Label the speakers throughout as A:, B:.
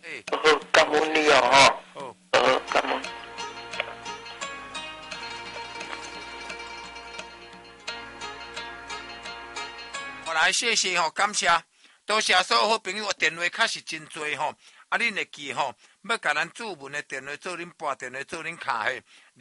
A: 诶，
B: 好，感恩你哦，
A: 好，
B: 好，感恩。
A: 好来，谢谢吼，感谢，多谢所有好朋友电话确实真多吼，啊，恁会记吼，要甲咱主文的电话做恁拨电话做恁卡嘿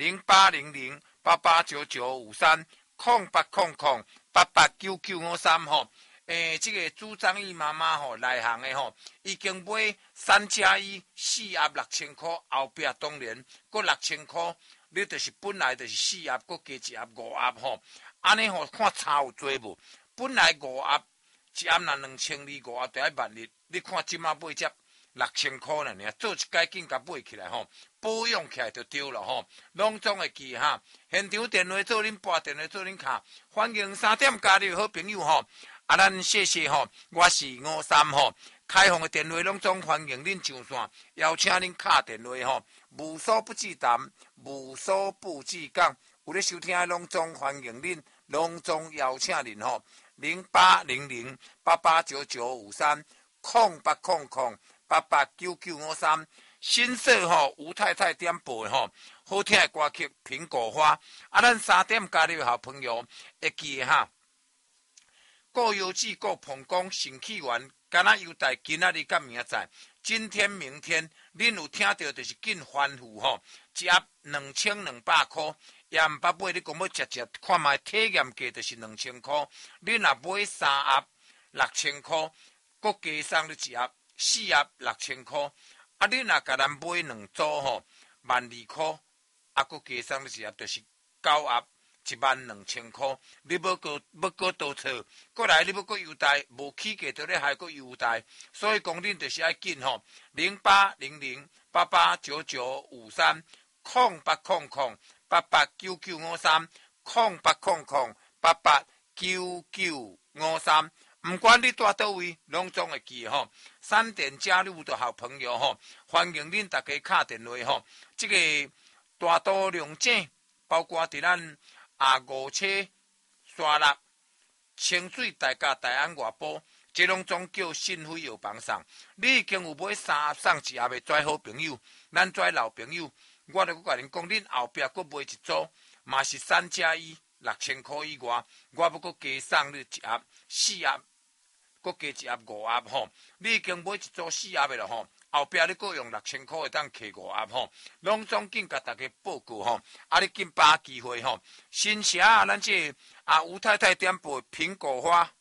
A: 08008899530800889953吼。这个朱张义妈妈吼内行的吼，已经买3+1 4盒6000块，后壁当然搁6000块，你就是本来就是4盒，搁加一盒5盒吼，安尼吼看差有多无？本来5盒一盒若2200，5盒就要11000，你看即马买只6000块了呢，做一改紧甲买起来吼，保养起来就对了吼，拢总会记哈。现场电话做恁拨电话做恁卡，欢迎3点加入好朋友吼。啊，咱谢谢吼，我是53吼，开放的电话拢总欢迎恁上线，邀请恁敲电话吼，无所不至谈，无所不至讲，有咧收听的拢总欢迎恁，拢总邀请恁吼，08008899530800889953，新社吼吴太太点播的吼，好听的歌曲苹果花，啊，咱3点加入好朋友会记的哈。过油脂、过膀胱、肾气丸，敢若优待今仔日甲明仔，今天、明天，恁有听到就是紧欢呼吼，一盒2200块，也毋捌买，你讲要食，看卖体验价就是2000块，你若买3盒6000块，搁加送你一盒4盒6000块，啊，你若甲咱买2组吼，12000块，啊，搁加送你一盒就是9盒。12000块，你要搁多错，过来你要搁优待，无起价就咧还搁优待，所以讲恁就是爱紧吼，08008899530800889953，毋管你住倒位，拢总会记吼。3点加入的好朋友吼，欢迎恁大家敲电话吼，这个大都龙井，包括伫咱。五车、沙鹿、清水大甲、大安外埔，这拢总叫信辉药房送。你已经有买3盒送1盒的跩好朋友，咱跩老朋友，我著甲恁讲，恁后壁搁买一组，嘛是3+1 6000块以外，我要搁加送你一盒4盒，搁加一盒5盒吼。你已经买一组4盒的了吼。后壁你搁用6000块会当摕5盒吼，拢总紧甲大家报告吼，啊你紧把握机会吼，新社咱这吴太太点播苹果花。